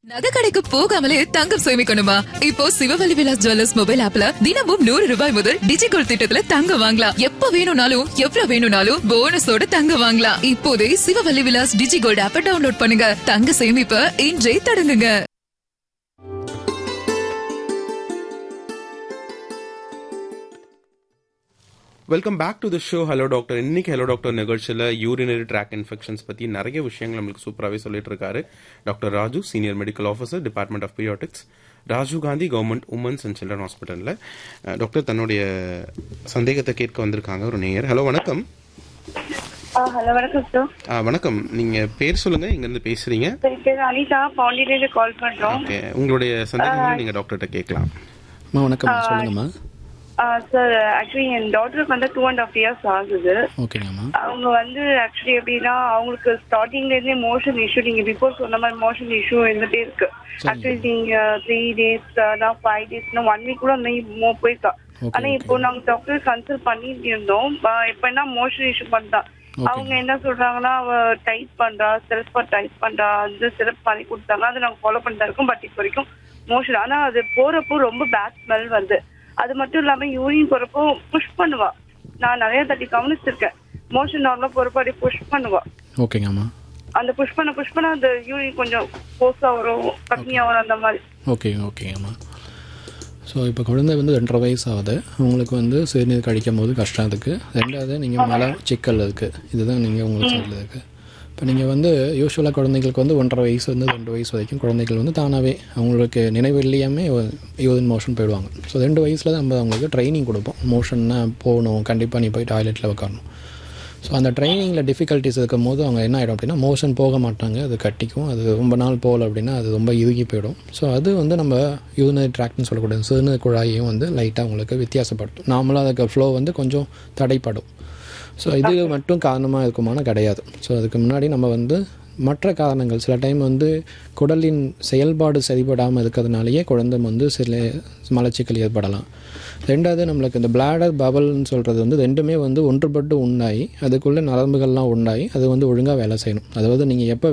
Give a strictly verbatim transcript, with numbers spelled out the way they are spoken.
நகை கடைக்கு போகாமலே தங்கம் சேமிக்கணுமா? இப்போ சிவவல்லி விலாஸ் ஜுவல்லர்ஸ் மொபைல் ஆப்ல தினமும் நூறு ரூபாய் முதல் டிஜிகோல்ட் திட்டத்துல தங்கம் வாங்கலாம். எப்ப வேணும்னாலும் எவ்வளவு வேணும்னாலும் போனஸோட தங்கம் வாங்கலாம். இப்போதே சிவவல்லி விலாஸ் டிஜிகோல்ட் ஆப்பை டவுன்லோட் பண்ணுங்க. தங்க சேமிப்ப இன்றே தொடங்குங்க. Welcome back to the show hello doctor. இன்னைக்கு ஹலோ டாக்டர் நிகழ்ச்சியில் யூரினரி ட்ராக் இன்ஃபெக்ஷன்ஸ் பற்றி நிறைய விஷயங்கள் நம்மளுக்கு சூப்பராகவே சொல்லிட்டு இருக்காரு doctor Raju, senior medical officer, department of Pediatrics, Rajiv Gandhi government women's and children ஹாஸ்பிட்டலில். டாக்டர் தன்னுடைய சந்தேகத்தை கேட்க வந்திருக்காங்க ஒரு நேயர். ஹலோ வணக்கம். ஹலோ வணக்கம் சார். வணக்கம், நீங்க பேர் சொல்லுங்க, எங்க இருந்து பேசுறீங்க? பேர் அனிதா, பாண்டியில கால் பண்றோம். ஓகே, உங்களுடைய சந்தேகங்களை நீங்க டாக்டர்கிட்ட கேட்கலாம். வணக்கம், சொல்லுங்கம்மா. சார், ஆக்சுவலி என் டாட்டருக்கு வந்து டூ அண்ட் ஹாஃப் இயர்ஸ் ஆகுது. ஓகேங்கம்மா. அவங்க வந்து ஆக்சுவலி எப்படின்னா அவங்களுக்கு ஸ்டார்டிங்ல இருந்தே மோஷன் இஷ்யூ, நீங்க பிஃபோர் சொன்ன மாதிரி மோஷன் இஷ்யூ இருந்துட்டே இருக்கு. ஆக்சுவலி நீங்க three days five days one week கூட போயிருக்கா. ஆனா இப்போ நாங்க டாக்டர் கன்சல்ட் பண்ணிட்டு இருந்தோம். இப்ப என்ன மோஷன் இஷ்யூ பண்றா, அவங்க என்ன சொல்றாங்கன்னா அவ டைப் பண்றா, செல்ஃபா டைப் பண்றா, அந்த சிறப்பு பண்ணி கொடுத்தாங்க. அதை நாங்க ஃபாலோ பண்ணிட்டு இருக்கோம். பட் இப்போ வரைக்கும் மோஷன், ஆனா அது போறப்போ ரொம்ப பேட் ஸ்மெல் வருது. அது மட்டும் இல்லாம யூரின் போறப்போ புஷ் பண்ணுவா. நான் நிறைய தட்டி கவனிச்சிருக்கேன். மோஷன் நார்மலா போறப்போ அப்படியே புஷ் பண்ணுவா. ஓகேங்கம்மா. அந்த புஷ் பண்ண புஷ் பண்ண அந்த யூரின் கொஞ்சம் போஸா வரும், கம்மியா வரும், அந்த மாதிரி. ஓகே ஓகேங்கம்மா. ஸோ இப்போ குழந்தை வந்து ரெண்டரை வயசு ஆகுது. உங்களுக்கு வந்து சிறுநீர் கழிக்கும் போது கஷ்டம் இருக்குது. ரெண்டாவது நீங்கள் மலை சிக்கல் இருக்குது. இதுதான் நீங்கள் உங்களுக்கு சைடில் இருக்குது. இப்போ நீங்கள் வந்து யூஸ்வலாக குழந்தைங்களுக்கு வந்து ஒன்றரை வயசு வந்து ரெண்டு வயசு வரைக்கும் குழந்தைகள் வந்து தானாகவே அவங்களுக்கு நினைவு இல்லையாமே யூரின் மோஷன் போயிடுவாங்க. ஸோ ரெண்டு வயசில் தான் நம்ம அவங்களுக்கு ட்ரைனிங் கொடுப்போம். மோஷன்னா போகணும், கண்டிப்பாக நீ போய் டாய்லெட்டில் உட்காரணும். ஸோ அந்த ட்ரைனிங்கில் டிஃபிகல்ட்டிஸ் இருக்கும் போது அவங்க என்ன ஆகிடும் அப்படின்னா மோஷன் போக மாட்டாங்க, அது கட்டிக்கும். அது ரொம்ப நாள் போகல அப்படின்னா அது ரொம்ப இறுகி போயிடும். ஸோ அது வந்து நம்ம யூரினரி ட்ராக்ட்னு சொல்லக்கூடிய சிறுநீர் குழாயையும் வந்து லைட்டாக அவங்களுக்கு வித்தியாசப்படுத்தும். நார்மலாக அதுக்கு ஃப்ளோ வந்து கொஞ்சம் தடைப்படும். ஸோ இது மட்டும் காரணமாக இருக்குமானா கிடையாது. ஸோ அதுக்கு முன்னாடி நம்ம வந்து மற்ற காரணங்கள், சில டைம் வந்து குடலின் செயல்பாடு சரிபடாமல் இருக்கிறதுனாலேயே குழந்தை வந்து சில மலச்சிக்கல் ஏற்படலாம். ரெண்டாவது நம்மளுக்கு இந்த பிளாடர் பபல்னு சொல்கிறது வந்து ரெண்டுமே வந்து ஒன்றுபட்டு உண்டாகி அதுக்குள்ளே நரம்புகள்லாம் உண்டாகி அது வந்து ஒழுங்காக வேலை செய்யணும். அதாவது நீங்கள் எப்போ